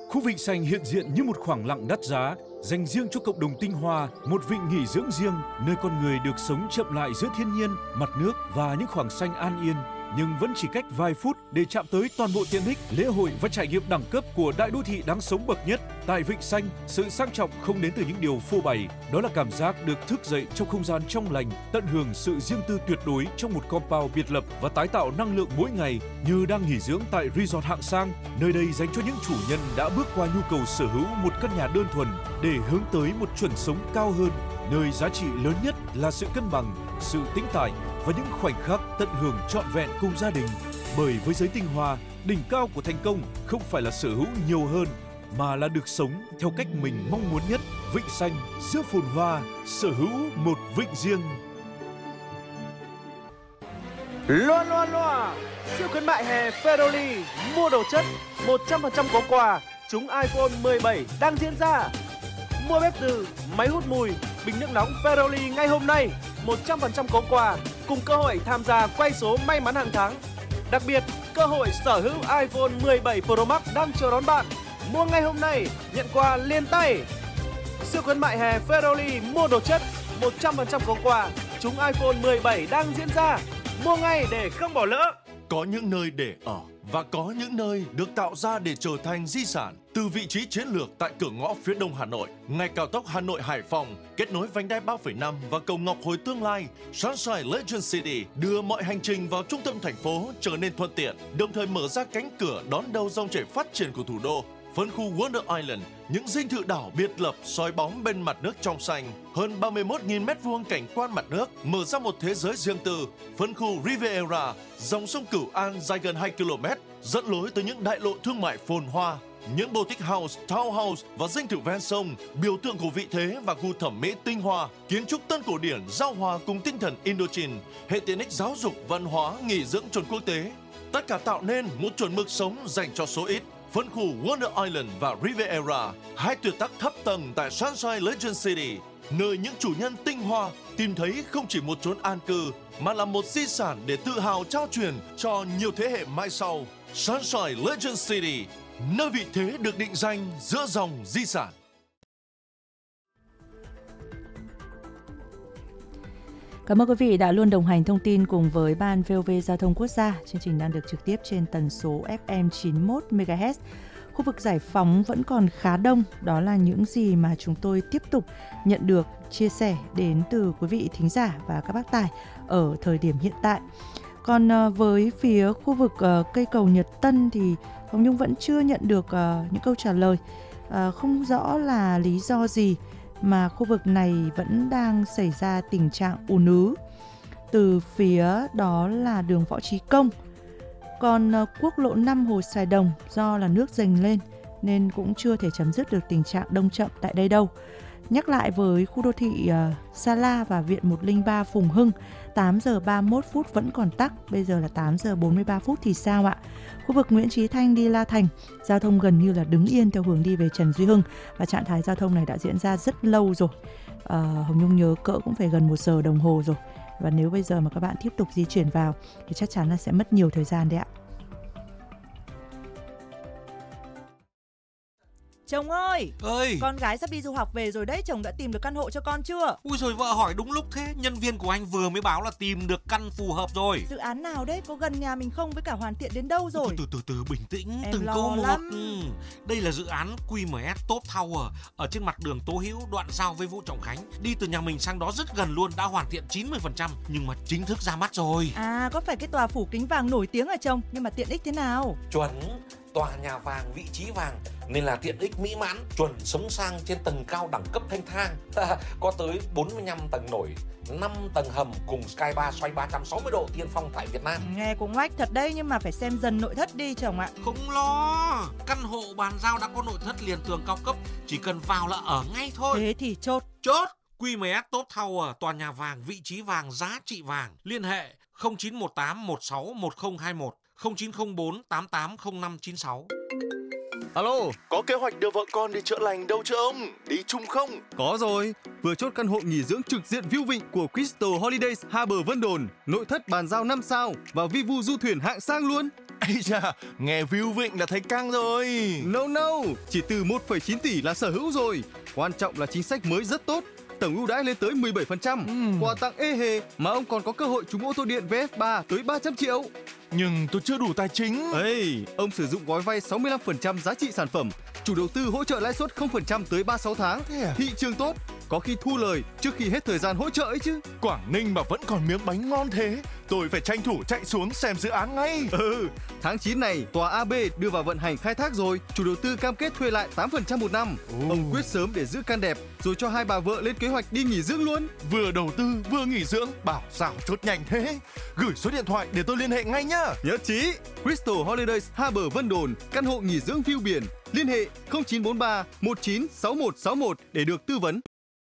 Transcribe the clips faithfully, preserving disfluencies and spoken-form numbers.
Khu Vịnh Xanh hiện diện như một khoảng lặng đắt giá, dành riêng cho cộng đồng tinh hoa, một vịnh nghỉ dưỡng riêng, nơi con người được sống chậm lại giữa thiên nhiên, mặt nước và những khoảng xanh an yên. Nhưng vẫn chỉ cách vài phút để chạm tới toàn bộ tiện ích, lễ hội và trải nghiệm đẳng cấp của đại đô thị đáng sống bậc nhất. Tại Vịnh Xanh, sự sang trọng không đến từ những điều phô bày, đó là cảm giác được thức dậy trong không gian trong lành, tận hưởng sự riêng tư tuyệt đối trong một compound biệt lập và tái tạo năng lượng mỗi ngày như đang nghỉ dưỡng tại resort hạng sang. Nơi đây dành cho những chủ nhân đã bước qua nhu cầu sở hữu một căn nhà đơn thuần để hướng tới một chuẩn sống cao hơn, nơi giá trị lớn nhất là sự cân bằng, sự tĩnh tại và những khoảnh khắc tận hưởng trọn vẹn cùng gia đình. Bởi với giới tinh hoa, đỉnh cao của thành công không phải là sở hữu nhiều hơn, mà là được sống theo cách mình mong muốn nhất. Vịnh Xanh giữa phồn hoa, sở hữu một vịnh riêng. Loa loa loa, siêu khuyến mại hè Ferroli, mua đồ chất, một trăm phần trăm có quà, trúng iPhone mười bảy đang diễn ra. Mua bếp từ, máy hút mùi, bình nước nóng Ferroli ngay hôm nay, một trăm phần trăm có quà, cùng cơ hội tham gia quay số may mắn hàng tháng. Đặc biệt, cơ hội sở hữu iPhone mười bảy Pro Max đang chờ đón bạn. Mua ngay hôm nay, nhận quà liền tay. Siêu khuyến mại hè Ferroli mua đồ chất, một trăm phần trăm có quà, trúng iPhone mười bảy đang diễn ra. Mua ngay để không bỏ lỡ. Có những nơi để ở và có những nơi được tạo ra để trở thành di sản. Từ vị trí chiến lược tại cửa ngõ phía đông Hà Nội, ngay cao tốc Hà Nội Hải Phòng, kết nối vành đai ba phẩy năm và cầu Ngọc Hồi tương lai, Sunshine Legend City đưa mọi hành trình vào trung tâm thành phố trở nên thuận tiện, đồng thời mở ra cánh cửa đón đầu dòng chảy phát triển của thủ đô. Phân khu Wonder Island, những dinh thự đảo biệt lập soi bóng bên mặt nước trong xanh, hơn ba mươi mốt nghìn mét vuông cảnh quan mặt nước, mở ra một thế giới riêng tư. Phân khu Riviera, dòng sông Cửu An dài gần hai ki lô mét, dẫn lối tới những đại lộ thương mại phồn hoa. Những boutique house, townhouse và dinh thự ven sông, biểu tượng của vị thế và gu thẩm mỹ tinh hoa, kiến trúc tân cổ điển giao hòa cùng tinh thần Indochine, hệ tiện ích giáo dục, văn hóa, nghỉ dưỡng chuẩn quốc tế. Tất cả tạo nên một chuẩn mực sống dành cho số ít. Phân khu Wonder Island và Riviera, hai tuyệt tác thấp tầng tại Sunshine Legend City, nơi những chủ nhân tinh hoa tìm thấy không chỉ một chốn an cư, mà là một di sản để tự hào trao truyền cho nhiều thế hệ mai sau. Sunshine Legend City, nơi vị thế được định danh giữa dòng di sản. Cảm ơn quý vị đã luôn đồng hành thông tin cùng với Ban vê o vê Giao thông Quốc gia. Chương trình đang được trực tiếp trên tần số ép em chín mươi mốt mê ga héc. Khu vực Giải Phóng vẫn còn khá đông. Đó là những gì mà chúng tôi tiếp tục nhận được chia sẻ đến từ quý vị thính giả và các bác tài ở thời điểm hiện tại. Còn với phía khu vực cây cầu Nhật Tân thì Hồng Nhung vẫn chưa nhận được những câu trả lời. Không rõ là lý do gì mà khu vực này vẫn đang xảy ra tình trạng ùn ứ. Từ phía đó là đường Võ Chí Công. Còn quốc lộ năm Hồ Xoài Đồng do là nước dâng lên nên cũng chưa thể chấm dứt được tình trạng đông chậm tại đây đâu. Nhắc lại với khu đô thị uh, Sa La và Viện một không ba Phùng Hưng, tám giờ ba mươi mốt phút vẫn còn tắc, bây giờ là tám giờ bốn mươi ba phút thì sao ạ? Khu vực Nguyễn Chí Thanh đi La Thành, giao thông gần như là đứng yên theo hướng đi về Trần Duy Hưng và trạng thái giao thông này đã diễn ra rất lâu rồi. Uh, Hồng Nhung nhớ cỡ cũng phải gần một giờ đồng hồ rồi. Và nếu bây giờ mà các bạn tiếp tục di chuyển vào thì chắc chắn là sẽ mất nhiều thời gian đấy ạ. Chồng ơi, ơi, con gái sắp đi du học về rồi đấy, chồng đã tìm được căn hộ cho con chưa? Ui rồi vợ hỏi đúng lúc thế, nhân viên của anh vừa mới báo là tìm được căn phù hợp rồi. Dự án nào đấy, có gần nhà mình không, với cả hoàn thiện đến đâu rồi? Từ từ từ, từ bình tĩnh, em từng lo câu một. lắm. Ừ. Đây là dự án quy em ét Top Tower ở trên mặt đường Tố Hữu, đoạn giao với Vũ Trọng Khánh. Đi từ nhà mình sang đó rất gần luôn, đã hoàn thiện chín mươi phần trăm nhưng mà chính thức ra mắt rồi. À, có phải cái tòa phủ kính vàng nổi tiếng hả chồng? Nhưng mà tiện ích thế nào? Chuẩn, tòa nhà vàng, vị trí vàng nên là tiện ích mỹ mãn, chuẩn sống sang trên tầng cao đẳng cấp thanh thang. Có tới bốn mươi lăm tầng nổi, năm tầng hầm cùng sky bar xoay ba trăm sáu mươi độ tiên phong tại Việt Nam. Nghe cũng oách thật đấy, nhưng mà phải xem dần nội thất đi chồng ạ. Không lo, căn hộ bàn giao đã có nội thất liền tường cao cấp, chỉ cần vào là ở ngay thôi. Thế thì chốt. Chốt. quy em ét Top Tower, tòa nhà vàng, vị trí vàng, giá trị vàng. Liên hệ không chín một tám một sáu một không hai một, không chín không bốn tám tám không năm chín sáu. Alo, có kế hoạch đưa vợ con đi chữa lành đâu chưa ông? Đi chung không? Có rồi, vừa chốt căn hộ nghỉ dưỡng trực diện view vịnh của Crystal Holidays Harbour Vân Đồn, nội thất bàn giao năm sao và vi vu du thuyền hạng sang luôn. Ây da, nghe View Vịnh là thấy căng rồi. No no, chỉ từ một phẩy chín tỷ là sở hữu rồi. Quan trọng là chính sách mới rất tốt. Tổng ưu đãi lên tới mười bảy phần trăm, Ừm. quà tặng ê hề mà ông còn có cơ hội trúng ô tô điện vê ép ba tới ba trăm triệu. Nhưng tôi chưa đủ tài chính. Ê, ông sử dụng gói vay sáu mươi lăm phần trăm giá trị sản phẩm, chủ đầu tư hỗ trợ lãi suất không phần trăm tới ba mươi sáu tháng. Thế à? Thị trường tốt, có khi thu lời trước khi hết thời gian hỗ trợ ấy chứ. Quảng Ninh mà vẫn còn miếng bánh ngon thế, tôi phải tranh thủ chạy xuống xem dự án ngay. Ừ, tháng chín này tòa a bê đưa vào vận hành khai thác rồi, chủ đầu tư cam kết thuê lại tám phần trăm một năm. Ồ. Ông quyết sớm để giữ căn đẹp, rồi cho hai bà vợ lên kế hoạch đi nghỉ dưỡng luôn. Vừa đầu tư vừa nghỉ dưỡng, bảo sao chốt nhanh thế. Gửi số điện thoại để tôi liên hệ ngay nhá. Nhất trí. Crystal Holidays Harbour Vân Đồn, căn hộ nghỉ dưỡng view biển. Liên hệ không chín bốn ba một chín sáu một sáu một để được tư vấn.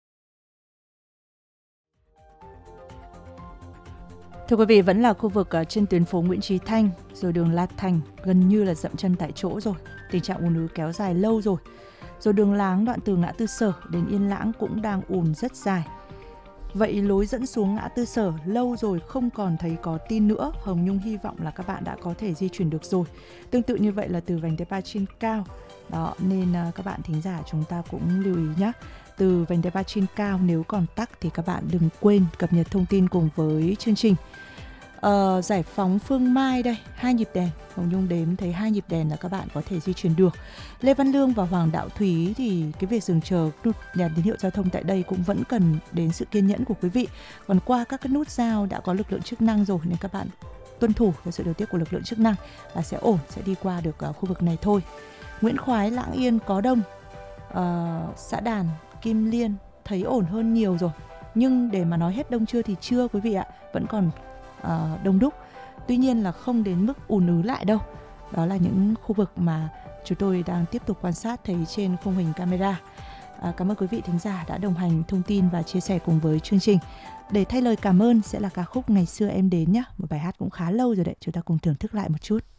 Thưa quý vị, vẫn là khu vực ở trên tuyến phố Nguyễn Chí Thanh rồi đường La Thành, gần như là dậm chân tại chỗ rồi. Tình trạng ùn ứ kéo dài lâu rồi. Rồi đường Láng đoạn từ ngã tư Sở đến Yên Lãng cũng đang ùn rất dài. Vậy lối dẫn xuống ngã tư Sở lâu rồi không còn thấy có tin nữa. Hồng Nhung hy vọng là các bạn đã có thể di chuyển được rồi. Tương tự như vậy là từ vành đai ba trên cao. Đó, nên các bạn thính giả chúng ta cũng lưu ý nhé. Từ vành đai ba trên cao nếu còn tắc thì các bạn đừng quên cập nhật thông tin cùng với chương trình. Ờ, giải phóng Phương Mai đây, hai nhịp đèn. Hồng Nhung đếm thấy hai nhịp đèn là các bạn có thể di chuyển được. Lê Văn Lương và Hoàng Đạo Thúy thì cái việc dừng chờ nút đèn tín hiệu giao thông tại đây cũng vẫn cần đến sự kiên nhẫn của quý vị. Còn qua các cái nút giao đã có lực lượng chức năng rồi nên các bạn tuân thủ theo sự điều tiết của lực lượng chức năng là sẽ ổn, sẽ đi qua được uh, khu vực này thôi. Nguyễn Khoái, Lạng Yên có đông, uh, xã Đàn, Kim Liên thấy ổn hơn nhiều rồi. Nhưng để mà nói hết đông chưa thì chưa quý vị ạ, vẫn còn uh, đông đúc. Tuy nhiên là không đến mức ùn ứ lại đâu. Đó là những khu vực mà chúng tôi đang tiếp tục quan sát thấy trên khung hình camera. À, cảm ơn quý vị thính giả đã đồng hành, thông tin và chia sẻ cùng với chương trình. Để thay lời cảm ơn sẽ là ca khúc Ngày Xưa Em Đến nhé. Một bài hát cũng khá lâu rồi đấy, chúng ta cùng thưởng thức lại một chút.